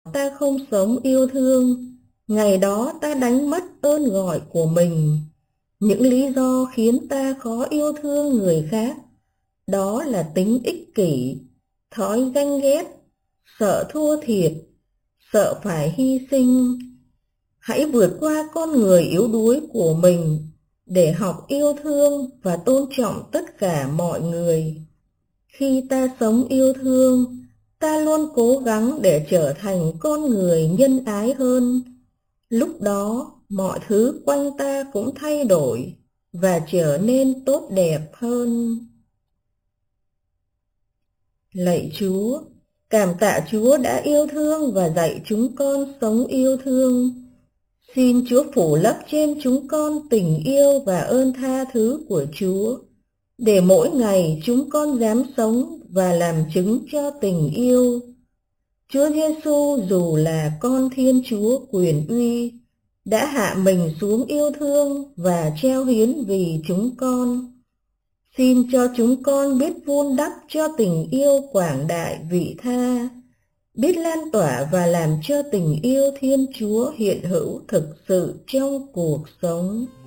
ta không sống yêu thương, ngày đó ta đánh mất ơn gọi của mình. Những lý do khiến ta khó yêu thương người khác, đó là tính ích kỷ, thói ganh ghét, sợ thua thiệt, sợ phải hy sinh. Hãy vượt qua con người yếu đuối của mình để học yêu thương và tôn trọng tất cả mọi người. Khi ta sống yêu thương, ta luôn cố gắng để trở thành con người nhân ái hơn. Lúc đó, mọi thứ quanh ta cũng thay đổi và trở nên tốt đẹp hơn. Lạy Chúa, cảm tạ Chúa đã yêu thương và dạy chúng con sống yêu thương. Xin Chúa phủ lấp trên chúng con tình yêu và ơn tha thứ của Chúa, để mỗi ngày chúng con dám sống và làm chứng cho tình yêu. Chúa Giêsu dù là con Thiên Chúa quyền uy, đã hạ mình xuống yêu thương và treo hiến vì chúng con. Xin cho chúng con biết vun đắp cho tình yêu quảng đại vị tha, biết lan tỏa và làm cho tình yêu Thiên Chúa hiện hữu thực sự trong cuộc sống.